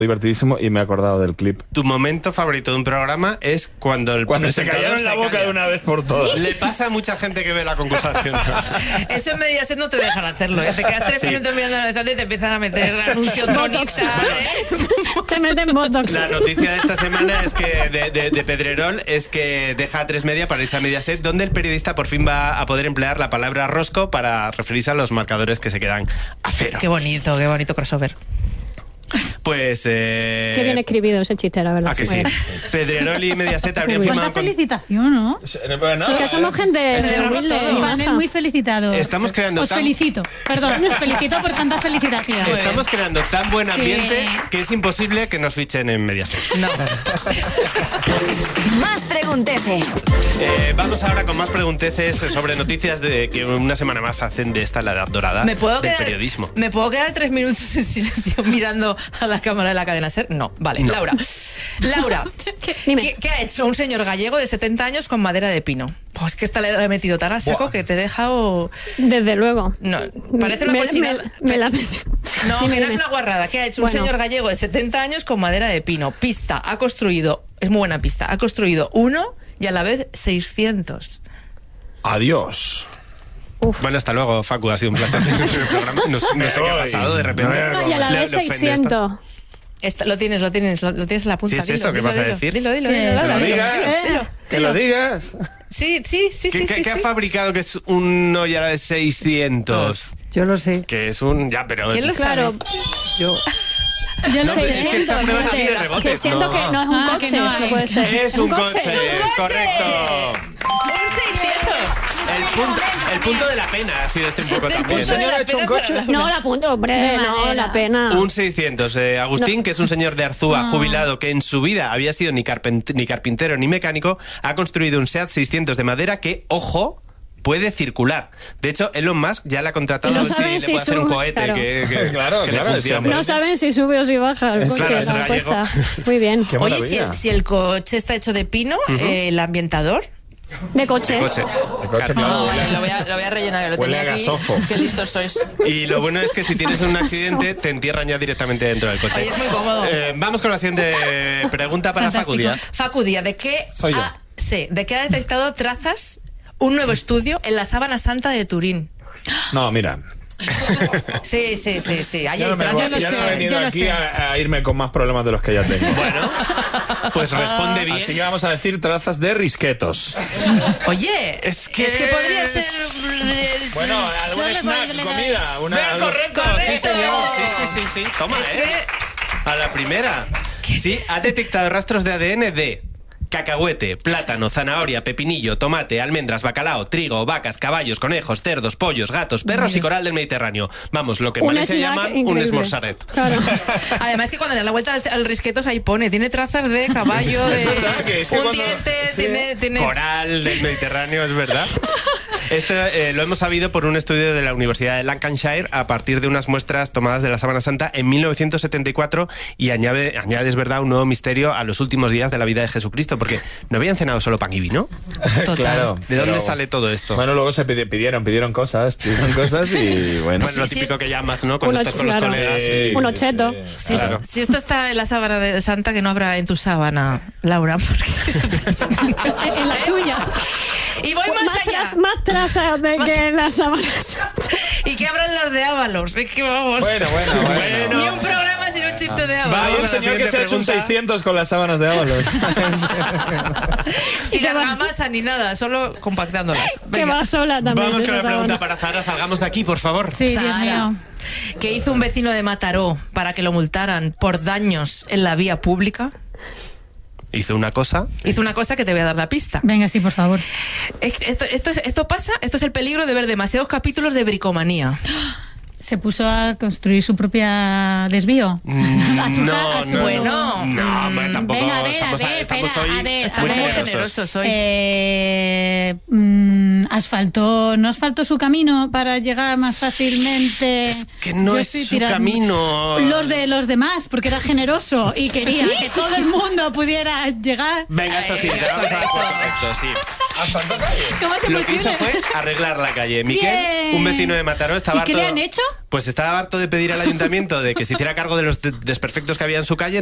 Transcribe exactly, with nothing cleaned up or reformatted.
divertidísimo y me he acordado del clip. Tu momento favorito de un programa es cuando el Cuando se callaron la boca calla. de una vez por todas. Le pasa a mucha gente que ve la concursación. Eso en Mediaset no te dejan hacerlo. ¿eh? Te quedas tres Sí. minutos mirando la horizonte y te empiezan a meter anuncio tronix. ¿eh? Te meten botox. La noticia de esta semana es que de, de, de Pedrerol es que deja a tres media para irse a Mediaset, donde el periodista por fin va a poder emplear la palabra rosco para referirse a los marcadores que se quedan a cero. Qué bonito, qué bonito crossover. Pues... Eh... Qué bien escribido ese chiste, la verdad. ¿A que sí? Pedrerol y Mediaset habrían Muy bien. firmado... Cuánta con- felicitación, ¿no? Bueno, Sí, que somos gente humilde y Un panel maja. muy felicitado. Estamos creando Os tan- felicito. Perdón, os felicito por tanta felicitación. Estamos creando tan buen ambiente Sí. que es imposible que nos fichen en Mediaset. No. Más pregunteces. Eh, vamos ahora con más pregunteces sobre noticias de que una semana más hacen de esta la edad dorada ¿Me puedo, del quedar, periodismo. ¿Me puedo quedar tres minutos en silencio mirando a la cámara de la cadena SER? No, vale. No. Laura. Laura, Dime. ¿qué, qué ha hecho un señor gallego de setenta años con madera de pino? Pues que esta le he metido tan a saco que te he dejado... Desde luego. No, parece una Me- cochinada. me- me la- No, Dime, que no es dime. una guarrada. ¿Qué ha hecho un Bueno. señor gallego de setenta años con madera de pino? Pista, ha construido... Es muy buena pista. Ha construido uno y a la vez seiscientos. adiós. Bueno, hasta luego, Facu. Ha sido un placer tener el programa. No, no sé qué ha pasado de repente. Y a la Le- vez le ofende seiscientos. Esta- lo tienes, lo tienes, lo, lo tienes en la punta. Sí, es dilo, eso que dilo, vas a dilo, decir. Dilo, dilo, Que dilo, Laura, lo dilo, digas. dilo, dilo, Que dilo. lo digas. Sí, sí, sí, ¿Qué, sí, qué- sí, qué ha sí. fabricado que es uno y a la vez seiscientos? Yo lo sé. Que es un... Ya, pero... ¿Quién lo Claro. sabe? Yo. Yo No, lo pero es que esta sé. prueba no que- tiene que rebotes. siento no. que no es un Ah, coche, que no hay. no puede ser. Es un coche, ¡Es un es coche! correcto. ¡Un seiscientos! El punto, el punto de la pena ha sido este un poco Del también. punto de la ha hecho un pena para coche? Laura. No, la punta, hombre, De no, madera. la pena. Un seiscientos. Eh, Agustín, que es un señor de Arzúa, jubilado, que en su vida había sido ni, carpent- ni carpintero ni mecánico, ha construido un SEAT seiscientos de madera que, ojo, puede circular. De hecho, Elon Musk ya le ha contratado Y no a ver si saben le si puede hacer un sube, cohete claro. que, que- Claro, que le claro, funcione. ese No saben si sube o si baja el Es coche, claro, la es gallego. encuesta. Muy bien. Qué Oye, si maravilla. el, si el coche está hecho de pino, eh, el ambientador... De coche. Coche. El coche, No, claro. lo, voy a, lo voy a rellenar, que lo Huele tenía a aquí. gasofo. Qué listos sois. Y lo bueno es que si tienes un accidente, te entierran ya directamente dentro del coche. Oye, es muy cómodo. Eh, vamos con la siguiente pregunta para Fantástico. Facu Díaz. Facu Díaz, ¿de qué, Soy yo. ha, sí, ¿de qué ha detectado trazas un nuevo estudio en la Sábana Santa de Turín? No, mira. Sí, sí, sí, sí. Ahí Ya hay no, me voy- trazas. ya no sé, he venido yo lo aquí sé. a, a irme con más problemas de los que ya tengo. Bueno, pues responde bien. Así que vamos a decir trazas de risquetos. Oye, Es que- es que podría ser... Bueno, algún Yo le snack, voy- le- comida. Una, Ven, algo- correcto, sí Correcto. señor. Sí, sí, sí, sí. Toma, Es eh. que- A la primera. Sí, ha detectado rastros de A D N de cacahuete, plátano, zanahoria, pepinillo, tomate, almendras, bacalao, trigo, vacas, caballos, conejos, cerdos, pollos, gatos, perros y coral del Mediterráneo. Vamos, lo que en Un Valencia snack llaman un increíble. esmorzaret. Claro. Además que cuando le da la vuelta al, al risquetos ahí pone, tiene trazas de caballo, de verdad que es que un cuando- diente, sí. tiene... tiene... Coral del Mediterráneo, es verdad. Esto eh, lo hemos sabido por un estudio de la Universidad de Lancashire a partir de unas muestras tomadas de la Sábana Santa en mil novecientos setenta y cuatro y añade, añade, es verdad, un nuevo misterio a los últimos días de la vida de Jesucristo, porque no habían cenado solo pan y vino. Total. Claro. ¿De dónde pero- sale todo esto? Bueno, luego se pidi- pidieron, pidieron cosas, pidieron cosas y bueno. Bueno, lo Sí, típico sí. que llamas, ¿no? Cuando Uno- estás con los claro. colegas. Sí, Un sí, ocheto. sí. Si, Claro. si esto está en la sábana de Santa, que no habrá en tu sábana, Laura. porque- En la tuya. Y voy más, Más, allá. tras- más trazas de que en las sábanas. Y que abran las de Ábalos. Es que vamos. Bueno, bueno, bueno. Ni un programa sin un chiste de Hay Ábalos. Vamos un a la señor que siguiente se ha hecho un pregunta. seiscientos con las sábanas de Ábalos. Sin argamasa ni nada, solo compactándolas. Que Venga. va sola también. Vamos con la esa pregunta sábana. para Zara. Salgamos de aquí, por favor. Sí, Dios Zara. mío. ¿Qué hizo un vecino de Mataró para que lo multaran por daños en la vía pública? Hizo una cosa. Hizo una cosa que te voy a dar la pista. Venga, sí, por favor. Es- Esto, esto, es- esto pasa, esto es el peligro de ver demasiados capítulos de bricomanía. Se puso a construir su propia desvío. A su ca- No, a su- no. Bueno, No, mm, pero tampoco venga, a ver, estamos, a ver, estamos espera, hoy a ver, Estamos muy muy generosos. generosos hoy. Eh, mm, asfaltó, ¿no asfaltó su camino para llegar más fácilmente? Es que no Yo es estoy su tirando- camino. Los de los demás, porque era generoso y quería que todo el mundo pudiera llegar. Venga, esto sí, te vamos a dar por correcto, sí. ¿Asfaltó calle? ¿Cómo es Lo que posible? hizo fue arreglar la calle. Miquel, Bien. un vecino de Mataró, estaba ¿Y qué harto... le han hecho? Pues estaba harto de pedir al ayuntamiento de que se hiciera cargo de los de- desperfectos que había en su calle.